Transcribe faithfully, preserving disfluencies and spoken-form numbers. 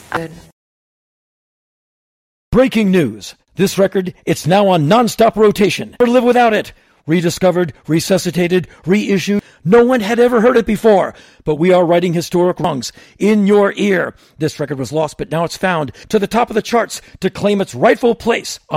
Good. Breaking news. This record, it's now on non-stop rotation. Never live without it. Rediscovered, resuscitated, reissued. No one had ever heard it before, but we are righting historic wrongs in your ear. This record was lost, but now it's found to the top of the charts to claim its rightful place